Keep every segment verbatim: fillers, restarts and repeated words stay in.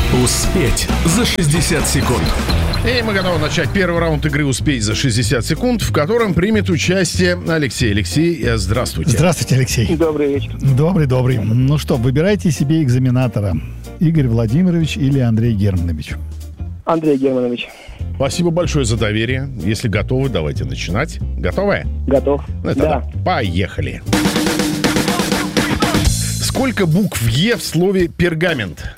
Успеть за шестьдесят секунд. И мы готовы начать первый раунд игры «Успеть за шестьдесят секунд», в котором примет участие Алексей. Алексей, здравствуйте. Здравствуйте, Алексей. Добрый вечер. Добрый, добрый. Ну что, выбирайте себе экзаменатора. Игорь Владимирович или Андрей Германович? Андрей Германович. Спасибо большое за доверие. Если готовы, давайте начинать. Готовы? Готов. Ну, тогда Да. поехали. Сколько букв «Е» в слове «пергамент»?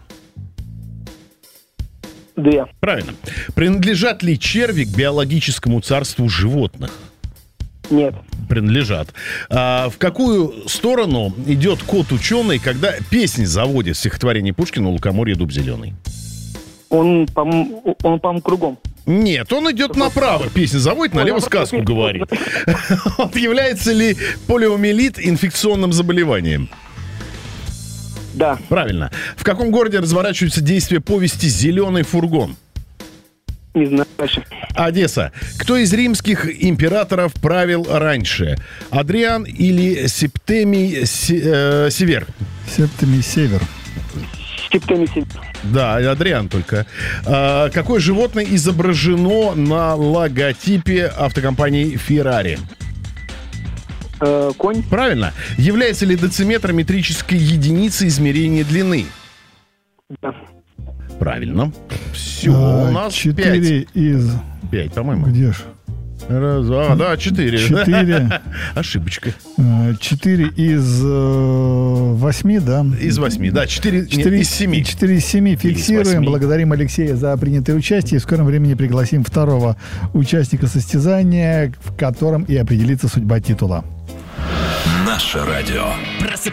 Две. Правильно. Принадлежат ли черви к биологическому царству животных? Нет. Принадлежат. А в какую сторону идет кот-ученый, когда песни заводит в стихотворении Пушкина «Лукоморье, дуб зеленый»? Он, по-моему, он, по-моему, кругом. Нет, он идет направо, песни заводит, налево сказку говорит. Является ли полиомиелит инфекционным заболеванием? Да. Правильно. В каком городе разворачиваются действия повести «Зеленый фургон»? Не знаю. Дальше. Одесса. Кто из римских императоров правил раньше? Адриан или Септемий Се- э, Север? Септемий Север. Септемий Север. Да, Адриан только. А, какое животное изображено на логотипе автокомпании Ferrari? Э, конь. Правильно. Является ли дециметр метрической единицей измерения длины? Да. Правильно. Все, А, у нас Четыре пять. из... Пять, по-моему. Где ж? Раз, а, да, четыре. Четыре. Ошибочка. Э, Четыре из э, восьми, да? Из восьми, да, четыре, Четыре из семи. Четыре из семи фиксируем. восьми. Благодарим Алексея за принятое участие. И в скором времени пригласим второго участника состязания, в котором и определится судьба титула. Наше радио. Просыпайся.